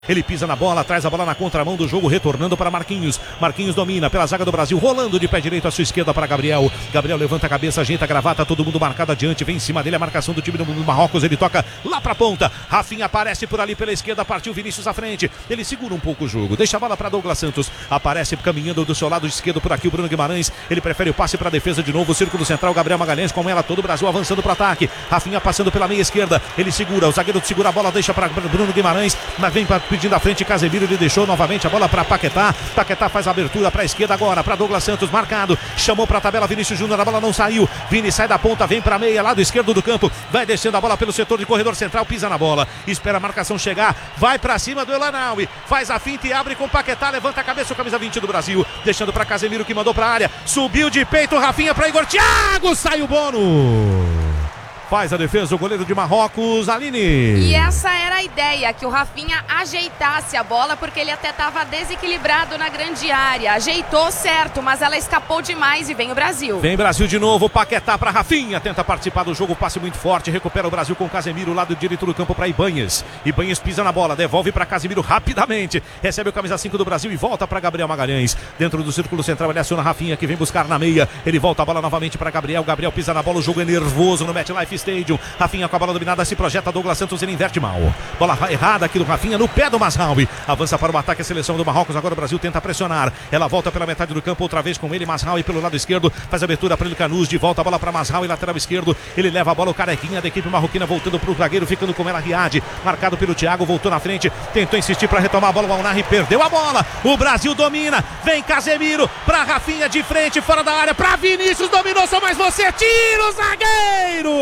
Ele pisa na bola, traz a bola na contramão do jogo, retornando para Marquinhos. Marquinhos domina pela zaga do Brasil, rolando de pé direito à sua esquerda para Gabriel. Gabriel levanta a cabeça, ajeita a gravata, todo mundo marcado adiante. Vem em cima dele a marcação do time do Marrocos. Ele toca lá para a ponta. Rafinha aparece por ali pela esquerda, partiu Vinícius à frente. Ele segura um pouco o jogo, deixa a bola para Douglas Santos. Aparece caminhando do seu lado esquerdo por aqui o Bruno Guimarães. Ele prefere o passe para a defesa de novo. O círculo central, Gabriel Magalhães com ela, todo o Brasil avançando para o ataque. Rafinha passando pela meia esquerda. Ele segura, o zagueiro segura a bola, deixa para Bruno Guimarães, mas vem pedindo à frente Casemiro. Ele deixou novamente a bola para Paquetá. Paquetá faz a abertura para a esquerda agora, para Douglas Santos, marcado. Chamou para a tabela Vinícius Júnior, a bola não saiu. Vini sai da ponta, vem para a meia, lado esquerdo do campo. Vai descendo a bola pelo setor de corredor central, pisa na bola. Espera a marcação chegar, vai para cima do Elanaui. Faz a finta e abre com Paquetá, levanta a cabeça o camisa 20 do Brasil. Deixando para Casemiro que mandou para a área. Subiu de peito, Rafinha para Igor Thiago, sai o Bono. Faz a defesa o goleiro de Marrocos, Aline. E essa era a ideia, que o Rafinha ajeitasse a bola, porque ele até estava desequilibrado na grande área. Ajeitou certo, mas ela escapou demais e vem o Brasil. Vem Brasil de novo, Paquetá para Rafinha. Tenta participar do jogo, passe muito forte. Recupera o Brasil com Casemiro, lado direito do campo para Ibanhas. Ibanhas pisa na bola, devolve para Casemiro rapidamente. Recebe o camisa 5 do Brasil e volta para Gabriel Magalhães. Dentro do círculo central, ele aciona Rafinha, que vem buscar na meia. Ele volta a bola novamente para Gabriel. Gabriel pisa na bola, o jogo é nervoso no MetLife Stadium. Rafinha com a bola dominada, se projeta Douglas Santos, ele inverte mal. Bola errada aqui do Rafinha, no pé do Mazraoui. Avança para o ataque a seleção do Marrocos, agora o Brasil tenta pressionar. Ela volta pela metade do campo, outra vez com ele, Mazraoui pelo lado esquerdo. Faz a abertura para ele, Canuz, de volta a bola para Mazraoui, lateral esquerdo. Ele leva a bola, o Carequinha da equipe marroquina, voltando para o zagueiro, ficando com ela, Riad. Marcado pelo Thiago, voltou na frente, tentou insistir para retomar a bola, o Al-Nahi perdeu a bola. O Brasil domina, vem Casemiro para Rafinha de frente, fora da área, para Vinícius, dominou, só mais você, tira o zagueiro!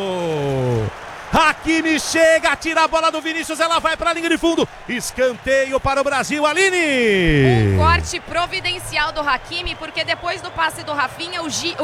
Hakimi chega, tira a bola do Vinícius, ela vai para a linha de fundo. Escanteio para o Brasil, Aline. Um corte providencial do Hakimi, porque depois do passe do Rafinha,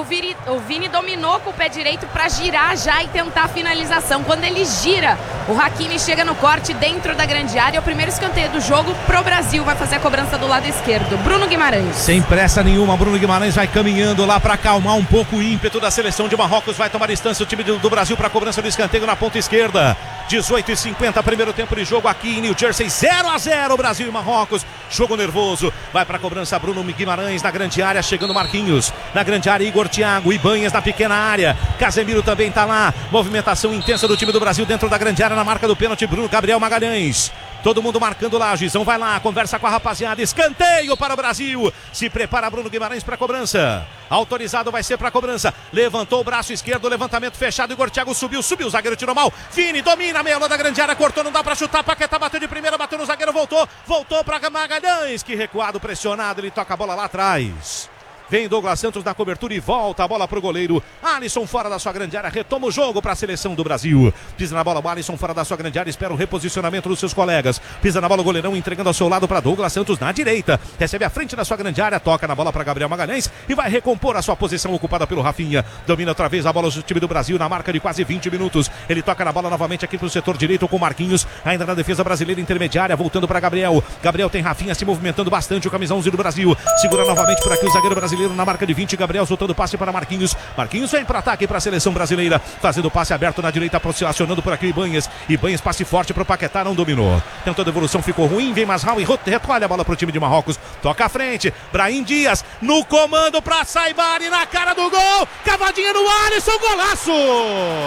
o Vini dominou com o pé direito para girar já e tentar a finalização. Quando ele gira, o Hakimi chega no corte dentro da grande área. É o primeiro escanteio do jogo pro Brasil, vai fazer a cobrança do lado esquerdo. Bruno Guimarães. Sem pressa nenhuma, Bruno Guimarães vai caminhando lá para acalmar um pouco o ímpeto da seleção de Marrocos. Vai tomar distância o time do Brasil para a cobrança do escanteio na ponta esquerda. 18h50, primeiro tempo de jogo aqui em New Jersey, 0-0 Brasil e Marrocos, jogo nervoso. Vai para a cobrança Bruno Guimarães na grande área, chegando Marquinhos na grande área, Igor Thiago, Ibanhas na pequena área, Casemiro também está lá. Movimentação intensa do time do Brasil dentro da grande área, na marca do pênalti, Bruno Gabriel Magalhães. Todo mundo marcando lá, Gizão vai lá, conversa com a rapaziada, escanteio para o Brasil. Se prepara Bruno Guimarães para a cobrança. Autorizado vai ser para a cobrança. Levantou o braço esquerdo, levantamento fechado, Igor Thiago subiu, o zagueiro tirou mal. Vini domina a meia da grande área, cortou, não dá para chutar, Paquetá bateu de primeira, bateu no zagueiro, voltou para Magalhães, que recuado, pressionado, ele toca a bola lá atrás. Vem Douglas Santos na cobertura e volta a bola para o goleiro. Alisson fora da sua grande área, retoma o jogo para a seleção do Brasil. Pisa na bola, o Alisson fora da sua grande área, espera o reposicionamento dos seus colegas. Pisa na bola o goleirão, entregando ao seu lado para Douglas Santos na direita. Recebe a frente da sua grande área, toca na bola para Gabriel Magalhães e vai recompor a sua posição ocupada pelo Rafinha. Domina outra vez a bola do time do Brasil na marca de quase 20 minutos. Ele toca na bola novamente aqui para o setor direito com Marquinhos, ainda na defesa brasileira intermediária, voltando para Gabriel. Gabriel tem Rafinha se movimentando bastante, o camisão 11 do Brasil. Segura novamente por aqui o zagueiro brasileiro na marca de 20. Gabriel soltando passe para Marquinhos. Marquinhos vem para ataque para a seleção brasileira, fazendo passe aberto na direita, acionando por aqui Ibanhas. Ibanhas passe forte para o Paquetá, não dominou. Tentou a devolução, ficou ruim. Vem Mazraoui e recolhe a bola para o time de Marrocos. Toca à frente. Brahim Dias no comando para Saibari na cara do gol. Cavadinha no Alisson, golaço!